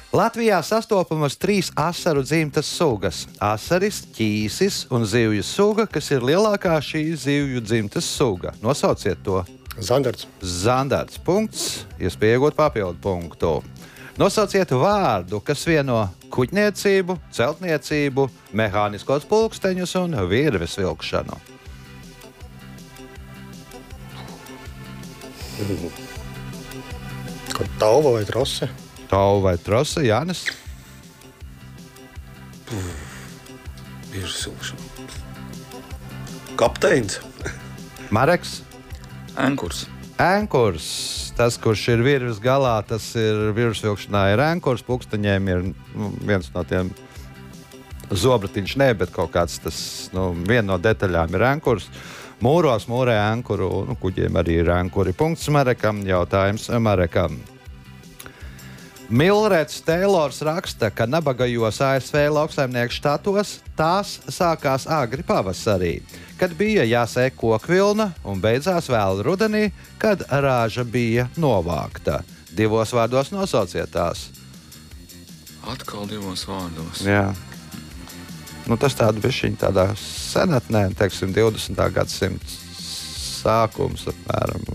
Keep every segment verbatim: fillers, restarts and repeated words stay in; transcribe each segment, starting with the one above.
Latvijā sastopamas trīs asaru dzimtas sugas - asaris, ķīsis un zivju suga, kas ir lielākā šī zivju dzimtas suga. Nosauciet to. Zandarts. Zandarts. Punkts. Iespēja iegūt papildu punktu. Nosauciet vārdu, kas vieno kuģniecību, celtniecību, mehāniskos pulksteņus un virves vilkšanu. Kaut tauva vai trose? Tauva vai trose, Jānis? Bieži silkšana. Kapteins. Mareks? Ankurs. Ankurs. Tas, kurš ir virves galā, tas ir virves vilkšanā ir ankurs. Pulksteņiem ir nu, viens no tiem zobratiņš, ne, bet kaut kāds tas, nu, viena no detaļām ir ankurs. Mūros mūrē ankuru, nu, kuģiem arī ir ankuri. Punkts Marekam, jautājums Marekam. Milreds Teilors raksta, ka nabagajos A S V lauksaimnieku štatos tās sākās agri pavasarī, kad bija jāsēk kokvilna un beidzās vēl rudenī, kad rāža bija novākta. Divos vārdos nosauciet tās. Atkal divos vārdos. Jā. Nu, tas tādu bišķiņ tādā senatnē, teiksim, divdesmitā gadsimta sākums apmēram.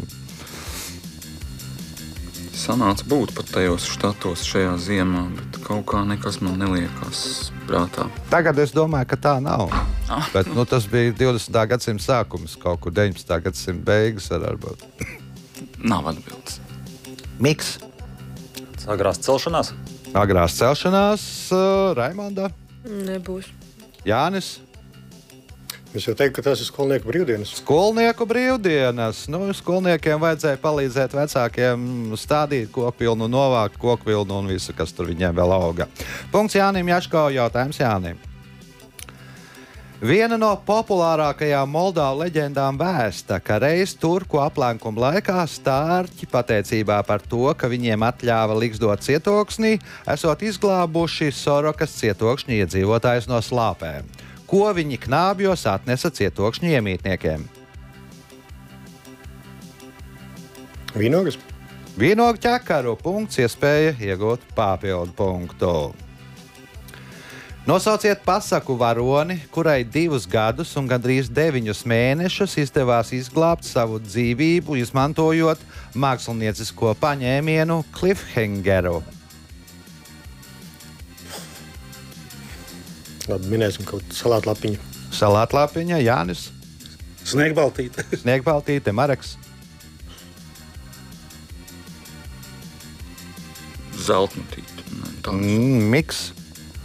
Sanāca būt pat tajos štatos šajā ziemā, bet kaut kā nekas man neliekās prātā. Tagad es domāju, ka tā nav. Ah, Bet nu, tas bija divdesmitā gadsimta sākums, kaut kur deviņdesmitā gadsimta beigas varbūt. Nav atbildes. Miks. Agrās celšanās. Agrās celšanās, uh, Raimonda. Nebūs. Jānis. Es jau teiktu, ka tas ir skolnieku brīvdienas. Skolnieku brīvdienas. Nu, skolniekiem vajadzēja palīdzēt vecākiem stādīt kokvilnu, novākt kokvilnu un visu, kas tur viņiem vēl auga. Punkts Jānim Jačko, jautājums Jānim. Viena no populārākajām Moldāvu leģendām vēsta, ka reiz turku aplenkuma laikā stārķi pateicībā par to, ka viņiem atļāva ligzdot cietoksnī, esot izglābuši Sorokas cietokšņa iedzīvotājus no slāpēm. Ko viņi knābjos atnesa cietokšņu iemītniekiem? Vīnogas. Vīnogu ķekaru. Punkts, iespēja iegūt papildu punktu. Nosauciet pasaku varoni, kurai divus gadus un gandrīz deviņus mēnešus izdevās izglābt savu dzīvību, izmantojot māksliniecisko paņēmienu cliffhangeru. Labi, minēsim kaut salātlapiņu. Salātlapiņa, Jānis. Sniegbaltīte. Sniegbaltīte, Mareks. Zeltnutīte. Mm, miks.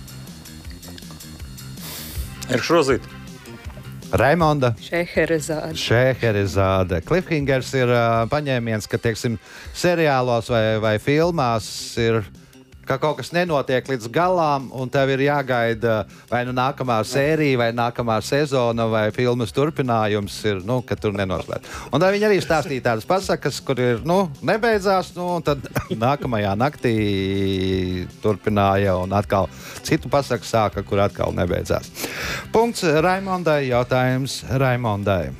Erkšrozīt. Raimonda. Šeherezāde. Šeherezāde. Cliffhangers ir uh, paņēmiens, ka, teiksim, seriālos vai, vai filmās ir, ka kaut kas nenotiek līdz galām, un tev ir jāgaida vai nu nākamā sērija, vai nākamā sezona, vai filmas turpinājums ir, nu, ka tur nenoslēdz. Un tā viņi arī stāstīja tādas pasakas, kur ir, nu, nebeidzās, nu, un tad nākamajā naktī turpināja, un atkal citu pasaku sāka, kur atkal nebeidzās. Punkts Raimondai, jautājums Raimondai.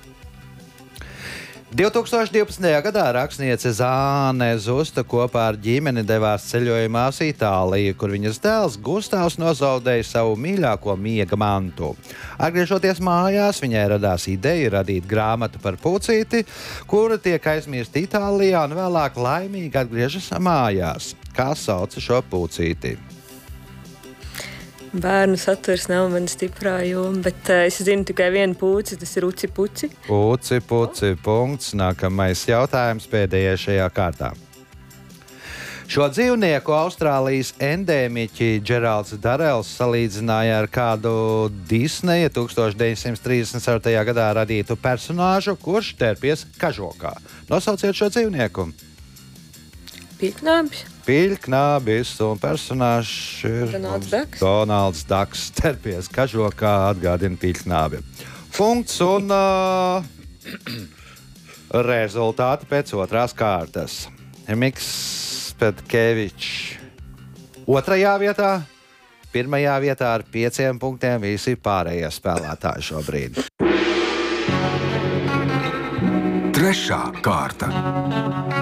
divtūkstoš divpadsmitajā gadā rakstniece Zāne Zusta kopā ar ģimeni devās ceļojumā uz Itāliju, kur viņas dēls Gustavs nozaudēja savu mīļāko miega mantu. Atgriežoties mājās, viņai radās ideja radīt grāmatu par pucīti, kura tiek aizmirsta Itālijā un vēlāk laimīgi atgriežas mājās. Kā sauca šo pucīti? Bērnu saturs nav mana stiprā joma, bet uh, es zinu tikai vienu puci, tas ir uci puci. Uci puci, punkts. Nākamais jautājums pēdējais šajā kārtā. Šo dzīvnieku Austrālijas endēmiķi Džeralds Darels salīdzināja ar kādu Disneja tūkstoš deviņsimt trīsdesmit ceturtajā gadā radītu personāžu, kurš terpies kažokā. Nosauciet šo dzīvnieku. Pīknābis. Pīļknābis un personāžs ir Donalds Daks. Donalds Daks terpies kažokā, atgādina pīļknābi. Punkts un uh, rezultāti pēc otrās kārtas. Miks Petkevičs otrajā vietā, pirmajā vietā ar pieciem punktiem visi pārējie spēlētāji šobrīd. Trešā kārta.